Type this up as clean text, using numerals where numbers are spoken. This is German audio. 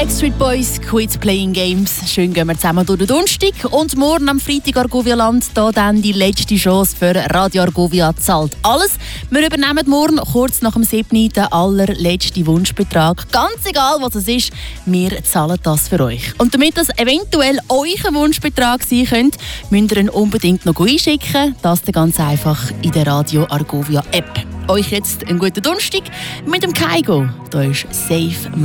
Backstreet Boys, Quit Playing Games. Schön gehen wir zusammen durch den Donnerstag. Und morgen am Freitag Argovia-Land, da dann die letzte Chance für Radio Argovia zahlt alles. Wir übernehmen morgen kurz nach dem 7. den allerletzten Wunschbetrag. Ganz egal, was es ist, wir zahlen das für euch. Und damit das eventuell euer Wunschbetrag sein könnte, müsst ihr ihn unbedingt noch einschicken. Das dann ganz einfach in der Radio Argovia App. Euch jetzt einen guten Donnerstag mit dem Kaigo. Da ist Safe